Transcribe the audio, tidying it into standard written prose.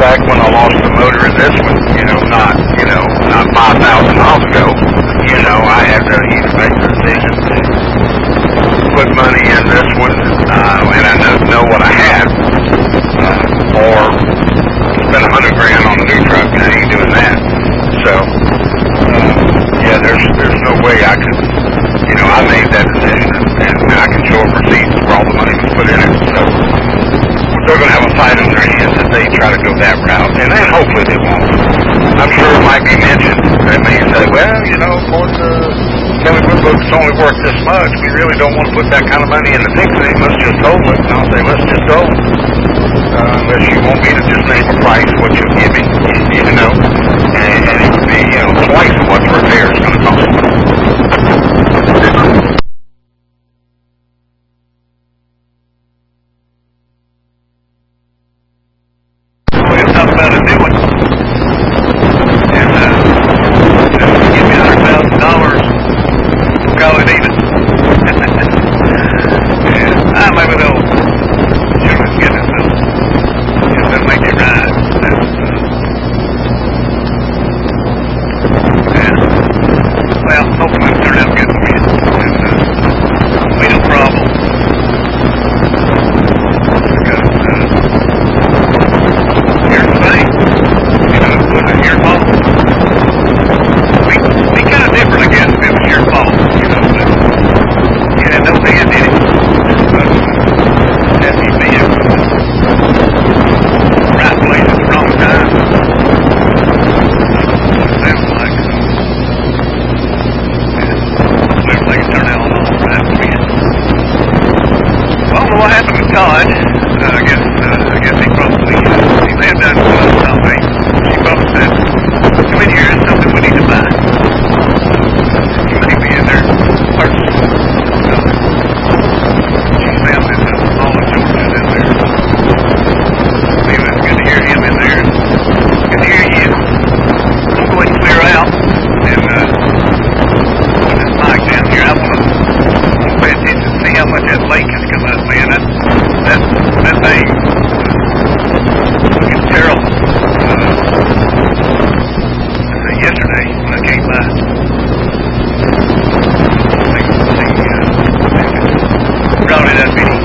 back when I lost the motor in this one, not 5,000 miles ago, I had to either make the decision to put money in this one, and I know what I had, or spend $100,000 on a new truck, and I ain't doing that. So, yeah, there's no way I could, I made that decision, and I can show them receipts for all the money was put in it. So they're going to have a fight on their hands if they try to go that route, and then hopefully they won't. I'm sure it might be mentioned. They may say, well, Kelly Blue Book's only worth this much. We really don't want to put that kind of money into fixing it. Let's just hold it. And I'll say, let's just hold it. Unless you want me to just name a price what you'll give me, and it would be, twice of what the repair is going to cost. We'll talk about a new one. And, give me $100,000, call it even. And maybe they'll get it, they'll make it right. Well, hopefully it'll turn out good for you. And, be no problem. Because, here's the thing. It wasn't your fault. Be kind of different, I guess, if it was your fault. But you had no hand in it. But you be in the right place at the wrong time. Sounds like everything will turn out all right for you. Well, I don't know what happened to Todd. I guess he probably he may have done something. She probably said, "Come in here, there's something we need to buy." He may be in there purchasing something. She found this small Georgia in there. Anyway, it's good to hear him in there. Good to hear you. I'm going to clear out and put this mic down here. I want to pay attention to see how much that lake has come up, man. That thing looking terrible. Yesterday when I came by, brought it up any